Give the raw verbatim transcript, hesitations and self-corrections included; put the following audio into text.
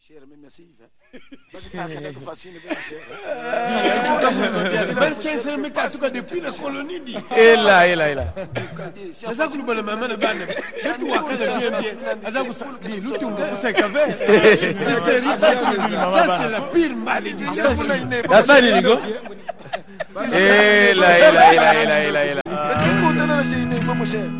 cher, mais merci. Parce que ça fait facile, bien cher. vingt-cinq mille en tout cas depuis la colonie dit. Et là, et là, et là. C'est ça que nous voulons maman de bande. Et toi quand bien bien. Ada vous dit nous tu vous savez qu'avec. C'est ça c'est la pire malédiction. La ça ni go. Et là, et là, et là, et là, et là. Mais écoute, non, j'ai une mon cher.